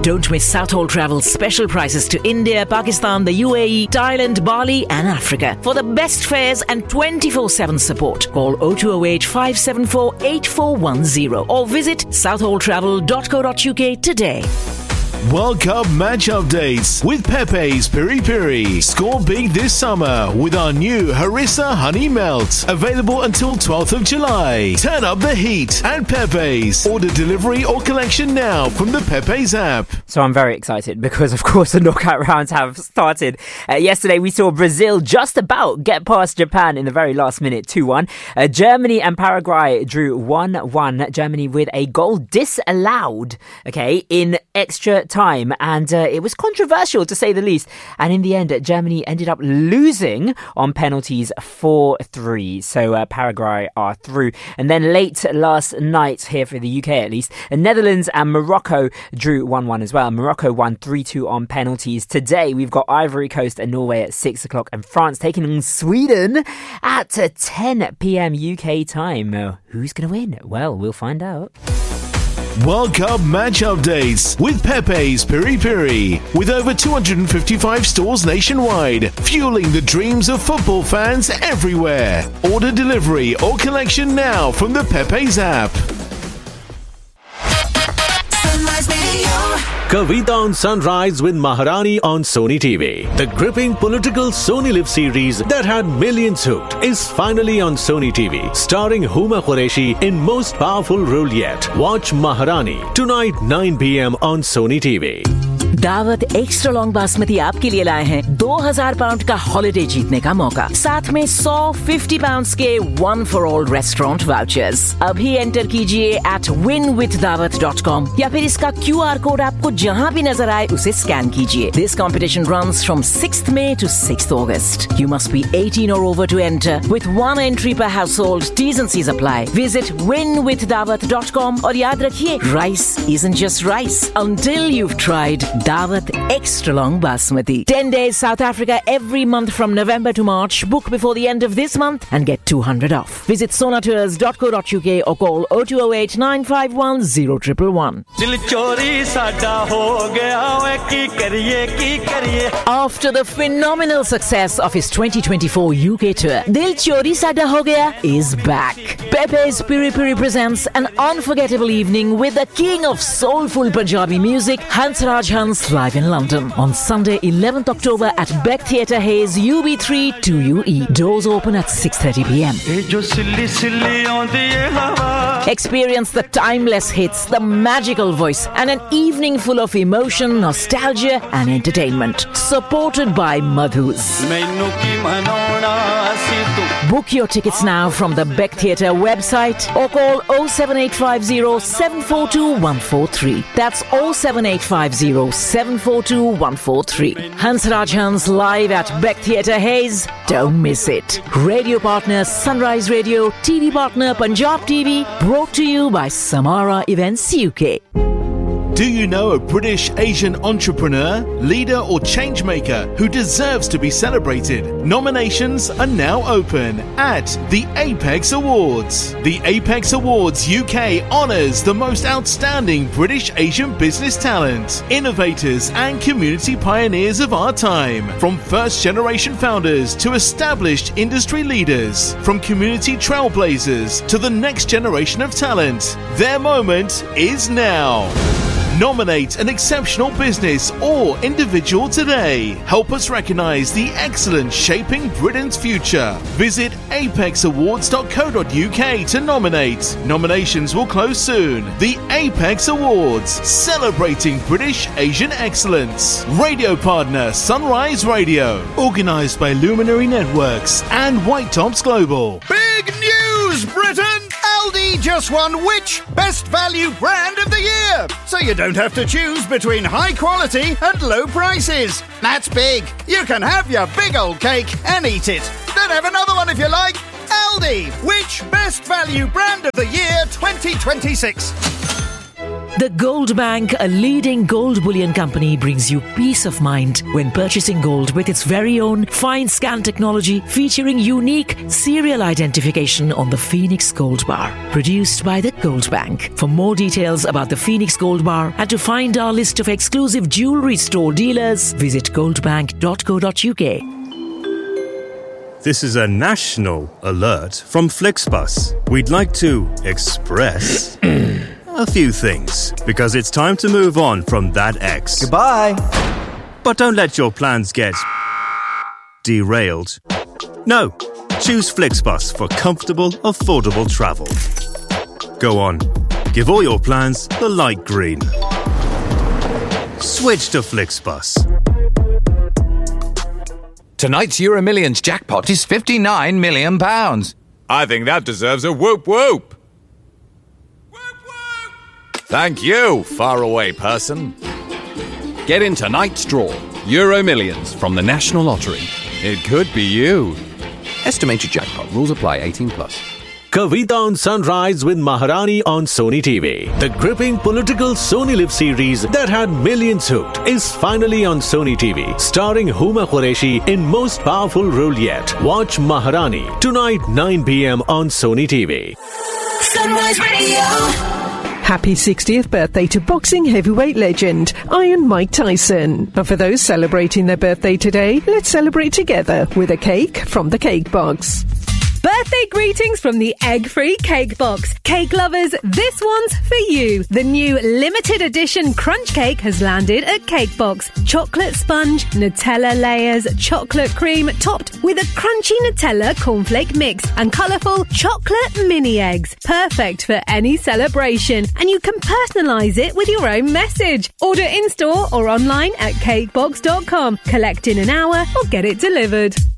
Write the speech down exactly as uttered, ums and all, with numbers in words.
Don't miss Southall Travel's special prices to India, Pakistan, the U A E, Thailand, Bali and Africa. For the best fares and twenty-four seven support, call oh two oh eight, five seven four, eight four one oh or visit southall travel dot co dot uk today. World Cup match updates with Pepe's Piri Piri. Score big this summer with our new Harissa Honey Melt. Available until twelfth of July. Turn up the heat at Pepe's. Order delivery or collection now from the Pepe's app. So I'm very excited because, of course, the knockout rounds have started. Uh, yesterday, we saw Brazil just about get past Japan in the very last minute, two one. Uh, Germany and Paraguay drew one one. Germany with a goal disallowed, okay, in extra time, and uh, it was controversial to say the least, and in the end Germany ended up losing on penalties four three, so uh, Paraguay are through. And then late last night, here for the U K at least, the Netherlands and Morocco drew one one as well. Morocco won three two on penalties. Today we've got Ivory Coast and Norway at six o'clock and France taking on Sweden at ten p.m. U K time. Uh, who's going to win? Well, we'll find out. World Cup match updates with Pepe's Piri Piri. With over two hundred fifty-five stores nationwide, fueling the dreams of football fans everywhere. Order delivery or collection now from the Pepe's app. Kavita on Sunrise with Maharani on Sony T V. The gripping political Sony Live series that had millions hooked is finally on Sony T V, starring Huma Qureshi in most powerful role yet. Watch Maharani tonight nine p.m. on Sony T V. दावत extra long basmati आपके लिए लाए हैं दो हज़ार pound का holiday जीतने का मौका, साथ में सौ फिफ्टी पाउंड्स के one for all restaurant vouchers. अभी एंटर कीजिए एट विन विद दावत डॉट कॉम या फिर इसका क्यू आर कोड आपको जहां भी नजर आए उसे स्कैन कीजिए। This competition runs from sixth May to sixth August. You must be eighteen or over to enter with one entry per household. T's and C's apply. Visit win with dawat dot com और याद रखिए, rice isn't just rice until you've tried Dawat Extra Long Basmati. ten days South Africa every month from November to March. Book before the end of this month and get two hundred off. Visit sonatours dot co dot uk or call oh two oh eight, nine five one, oh one one one. After the phenomenal success of his twenty twenty-four U K tour, Dil Chori Sada Ho Gaya is back. Pepe's Piri Piri presents an unforgettable evening with the king of soulful Punjabi music, Hansraj Hans, live in London on Sunday eleventh October at Beck Theatre Hayes, U B three two U E. Doors open at six thirty p.m. Experience the timeless hits, the magical voice, and an evening full of emotion, nostalgia, and entertainment. Supported by Madhus. Book your tickets now from the Beck Theatre website or call oh seven eight five oh, seven four two, one four three. That's oh seven eight five oh, seven four two, one four three. Hansraj Hans live at Beck Theatre Hayes. Don't miss it. Radio partner Sunrise Radio, T V partner Punjab T V, brought to you by Samara Events U K. Do you know a British Asian entrepreneur, leader or change maker who deserves to be celebrated? Nominations are now open at the Apex Awards. The Apex Awards U K honours the most outstanding British Asian business talent, innovators and community pioneers of our time. From first generation founders to established industry leaders, from community trailblazers to the next generation of talent, their moment is now. Nominate an exceptional business or individual today. Help us recognise the excellence shaping Britain's future. Visit apex awards dot co dot uk to nominate. Nominations will close soon. The Apex Awards, celebrating British Asian excellence. Radio partner Sunrise Radio. Organised by Luminary Networks and White Tops Global. Big news, Britain! Aldi just won which Best Value Brand of the Year? So you don't have to choose between high quality and low prices. That's big. You can have your big old cake and eat it. Then have another one if you like. Aldi, which Best Value Brand of the Year twenty twenty-six? The Gold Bank, a leading gold bullion company, brings you peace of mind when purchasing gold with its very own fine scan technology featuring unique serial identification on the Phoenix Gold Bar. Produced by the Gold Bank. For more details about the Phoenix Gold Bar and to find our list of exclusive jewelry store dealers, visit goldbank dot co dot uk. This is a national alert from Flixbus. We'd like to express a few things because it's time to move on from that ex. Goodbye. But don't let your plans get derailed. No, choose Flixbus for comfortable, affordable travel. Go on, give all your plans the light green. Switch to Flixbus. Tonight's Euro Millions jackpot is fifty-nine million pounds. I think that deserves a whoop whoop. Whoop whoop! Thank you, faraway person. Get in tonight's draw. Euro Millions from the National Lottery. It could be you. Estimated jackpot. Rules apply. eighteen plus. Kavita on Sunrise with Maharani on Sony T V. The gripping political Sony Live series that had millions hooked is finally on Sony T V, starring Huma Qureshi in most powerful role yet. Watch Maharani tonight nine p.m. on Sony T V. Sunrise Radio. Happy sixtieth birthday to boxing heavyweight legend Iron Mike Tyson. And for those celebrating their birthday today, let's celebrate together with a cake from the Cake Box. Birthday greetings from the Egg-Free Cake Box. Cake lovers, this one's for you. The new limited edition crunch cake has landed at Cake Box. Chocolate sponge, Nutella layers, chocolate cream, topped with a crunchy Nutella cornflake mix and colourful chocolate mini eggs. Perfect for any celebration. And you can personalise it with your own message. Order in-store or online at cakebox dot com. Collect in an hour or get it delivered.